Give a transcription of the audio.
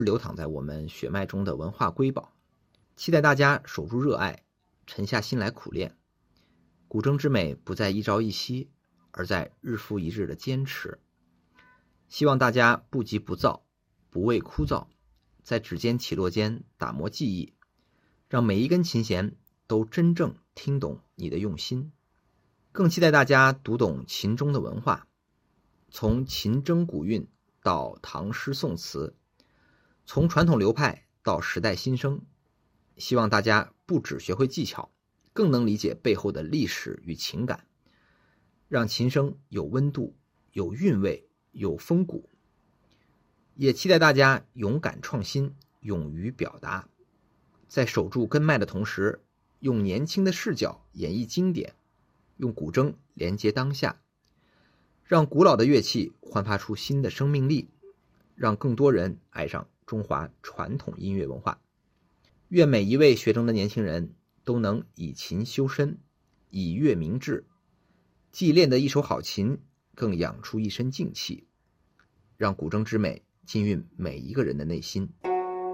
流淌在我们血脉中的文化瑰宝。期待大家守住热爱，沉下心来苦练。古筝之美不在一朝一夕，而在日复一日的坚持。希望大家不急不躁，不畏枯燥，在指尖起落间打磨技艺，让每一根琴弦都真正听懂你的用心。更期待大家读懂琴中的文化，从琴筝古韵到唐诗宋词，从传统流派到时代新生。希望大家不只学会技巧，更能理解背后的历史与情感，让琴声有温度、有韵味、有风骨。也期待大家勇敢创新，勇于表达，在守住根脉的同时，用年轻的视角演绎经典，用古筝连接当下，让古老的乐器焕发出新的生命力，让更多人爱上中华传统音乐文化。愿每一位学筝的年轻人都能以琴修身，以乐明志，既练得一手好琴，更养出一身静气，让古筝之美浸润每一个人的内心。